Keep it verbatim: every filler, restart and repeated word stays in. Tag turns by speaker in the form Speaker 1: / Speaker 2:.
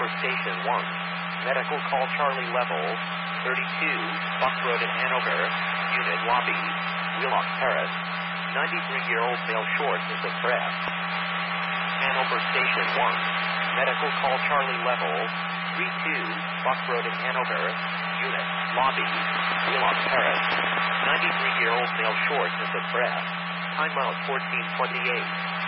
Speaker 1: Hanover Station one. Medical call Charlie level thirty-two, Buck Road in Hanover. Unit lobby, Wheelock Terrace. ninety-three-year-old male shortness of breath. Hanover Station one. Medical call Charlie level thirty-two, Buck Road in Hanover. Unit lobby, Wheelock Terrace. ninety-three-year-old male shortness of breath. Time out fourteen twenty-eight.